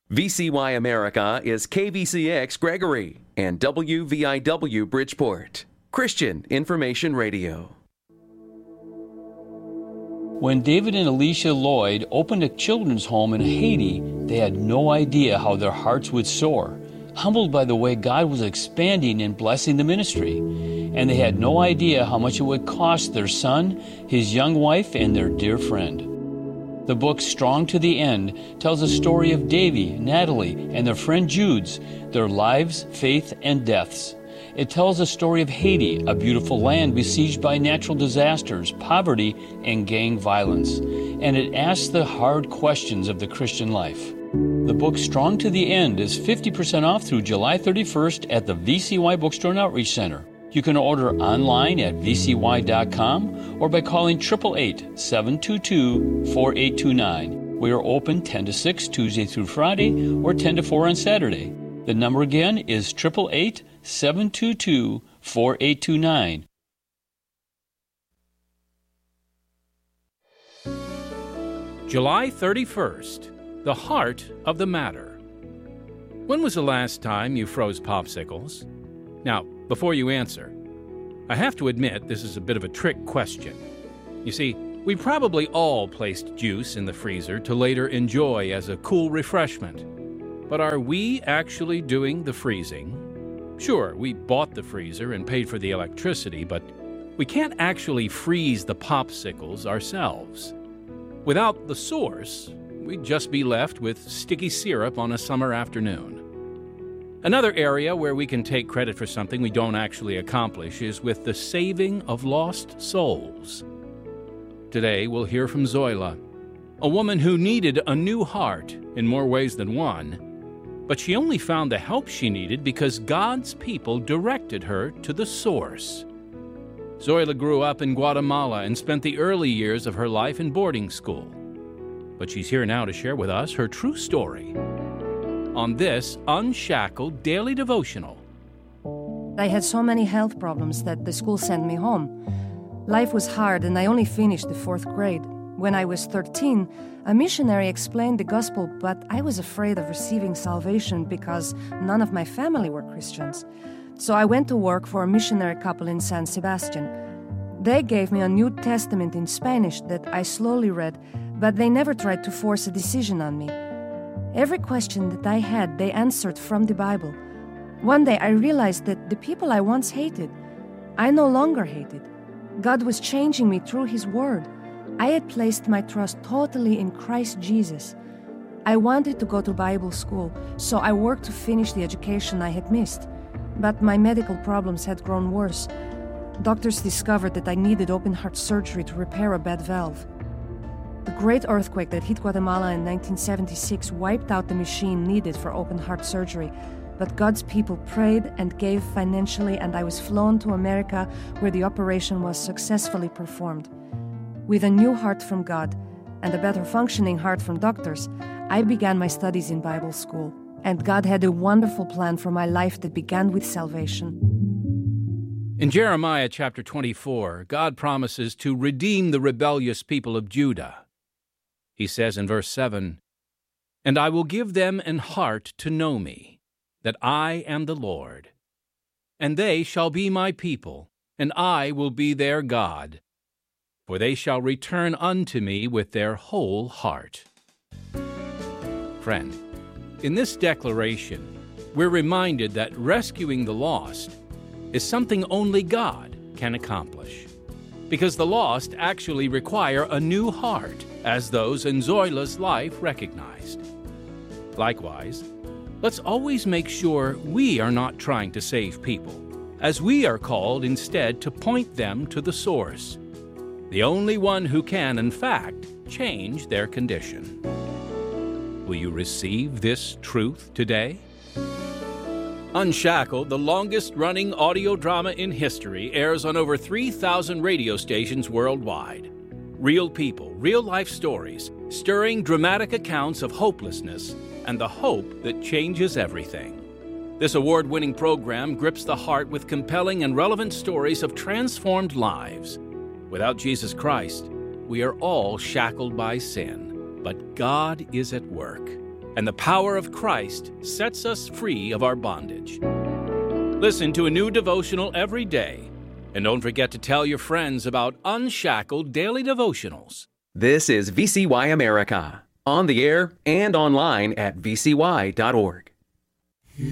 VCY America is KVCX Gregory and WVIW Bridgeport. Christian Information Radio. When David and Alicia Lloyd opened a children's home in Haiti, they had no idea how their hearts would soar, humbled by the way God was expanding and blessing the ministry. And they had no idea how much it would cost their son, his young wife, and their dear friend. The book Strong to the End tells a story of Davy, Natalie, and their friend Jude's, their lives, faith, and deaths. It tells a story of Haiti, a beautiful land besieged by natural disasters, poverty, and gang violence. And it asks the hard questions of the Christian life. The book Strong to the End is 50% off through July 31st at the VCY Bookstore and Outreach Center. You can order online at vcy.com or by calling 888-722-4829. We are open 10 to 6 Tuesday through Friday or 10 to 4 on Saturday. The number again is 888-722-4829. July 31st, the heart of the matter. When was the last time you froze popsicles? Now, before you answer, I have to admit this is a bit of a trick question. You see, we probably all placed juice in the freezer to later enjoy as a cool refreshment. But are we actually doing the freezing? Sure, we bought the freezer and paid for the electricity, but we can't actually freeze the popsicles ourselves. Without the source, we'd just be left with sticky syrup on a summer afternoon. Another area where we can take credit for something we don't actually accomplish is with the saving of lost souls. Today, we'll hear from Zoila, a woman who needed a new heart in more ways than one, but she only found the help she needed because God's people directed her to the source. Zoila grew up in Guatemala and spent the early years of her life in boarding school. But she's here now to share with us her true story on this Unshackled Daily Devotional. I had so many health problems that the school sent me home. Life was hard and I only finished the 4th grade. When I was 13, a missionary explained the gospel, but I was afraid of receiving salvation because none of my family were Christians. So I went to work for a missionary couple in San Sebastian. They gave me a New Testament in Spanish that I slowly read, but they never tried to force a decision on me. Every question that I had, they answered from the Bible. One day I realized that the people I once hated, I no longer hated. God was changing me through His Word. I had placed my trust totally in Christ Jesus. I wanted to go to Bible school, so I worked to finish the education I had missed. But my medical problems had grown worse. Doctors discovered that I needed open-heart surgery to repair a bad valve. The great earthquake that hit Guatemala in 1976 wiped out the machine needed for open-heart surgery. But God's people prayed and gave financially, and I was flown to America where the operation was successfully performed. With a new heart from God and a better functioning heart from doctors, I began my studies in Bible school. And God had a wonderful plan for my life that began with salvation. In Jeremiah chapter 24, God promises to redeem the rebellious people of Judah. He says in verse 7, "And I will give them an heart to know me, that I am the Lord. And they shall be my people, and I will be their God. For they shall return unto me with their whole heart." Friend, in this declaration, we're reminded that rescuing the lost is something only God can accomplish, because the lost actually require a new heart, as those in Zoila's life recognized. Likewise, let's always make sure we are not trying to save people, as we are called instead to point them to the source, the only one who can, in fact, change their condition. Will you receive this truth today? Unshackled, the longest-running audio drama in history, airs on over 3,000 radio stations worldwide. Real people, real-life stories, stirring dramatic accounts of hopelessness and the hope that changes everything. This award-winning program grips the heart with compelling and relevant stories of transformed lives. Without Jesus Christ, we are all shackled by sin, but God is at work. and the power of Christ sets us free of our bondage. Listen to a new devotional every day, and don't forget to tell your friends about Unshackled Daily Devotionals. This is VCY America, on the air and online at vcy.org.